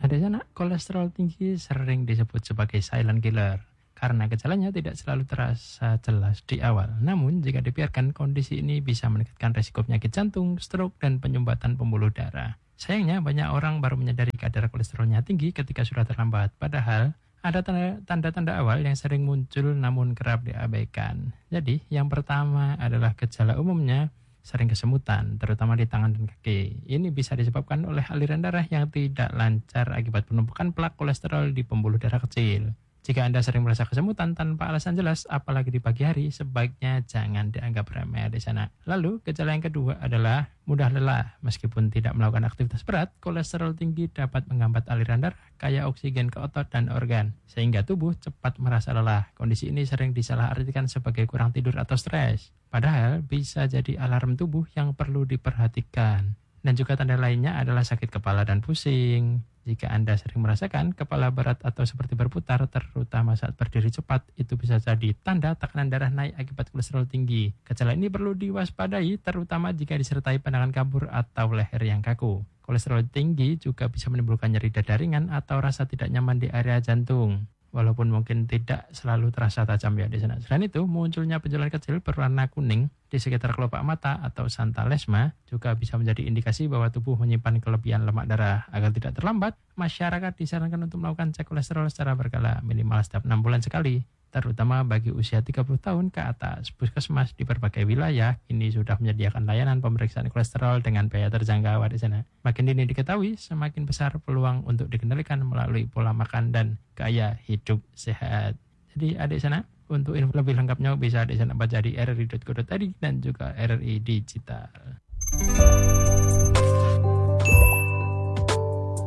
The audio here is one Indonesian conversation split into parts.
Adik sana, kolesterol tinggi sering disebut sebagai silent killer karena gejalanya tidak selalu terasa jelas di awal. Namun, jika dibiarkan, kondisi ini bisa meningkatkan risiko penyakit jantung, stroke, dan penyumbatan pembuluh darah. Sayangnya, banyak orang baru menyadari kadar kolesterolnya tinggi ketika sudah terlambat. Padahal, ada tanda-tanda awal yang sering muncul namun kerap diabaikan. Jadi, yang pertama adalah gejala umumnya sering kesemutan, terutama di tangan dan kaki. Ini bisa disebabkan oleh aliran darah yang tidak lancar akibat penumpukan plak kolesterol di pembuluh darah kecil. Jika Anda sering merasa kesemutan tanpa alasan jelas, apalagi di pagi hari, sebaiknya jangan dianggap remeh di sana. Lalu, gejala yang kedua adalah mudah lelah. Meskipun tidak melakukan aktivitas berat, kolesterol tinggi dapat menghambat aliran darah kaya oksigen ke otot dan organ, sehingga tubuh cepat merasa lelah. Kondisi ini sering disalahartikan sebagai kurang tidur atau stres. Padahal, bisa jadi alarm tubuh yang perlu diperhatikan. Dan juga tanda lainnya adalah sakit kepala dan pusing. Jika Anda sering merasakan kepala berat atau seperti berputar, terutama saat berdiri cepat, itu bisa jadi tanda tekanan darah naik akibat kolesterol tinggi. Gejala ini perlu diwaspadai, terutama jika disertai pandangan kabur atau leher yang kaku. Kolesterol tinggi juga bisa menimbulkan nyeri dada ringan atau rasa tidak nyaman di area jantung. Walaupun mungkin tidak selalu terasa tajam ya di sana. Selain itu, munculnya benjolan kecil berwarna kuning di sekitar kelopak mata atau santalesma juga bisa menjadi indikasi bahwa tubuh menyimpan kelebihan lemak darah. Agar tidak terlambat, masyarakat disarankan untuk melakukan cek kolesterol secara berkala minimal setiap 6 bulan sekali, terutama bagi usia 30 tahun ke atas. Puskesmas di berbagai wilayah ini sudah menyediakan layanan pemeriksaan kolesterol dengan biaya terjangkau di sana. Makin dini diketahui, semakin besar peluang untuk dikendalikan melalui pola makan dan gaya hidup sehat. Jadi adik sana, untuk info lebih lengkapnya bisa adik sana baca di rri.co.id dan juga RRI Digital.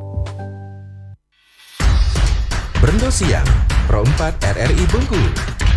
Berendo Siang, Pro 4 RRI Bengkulu.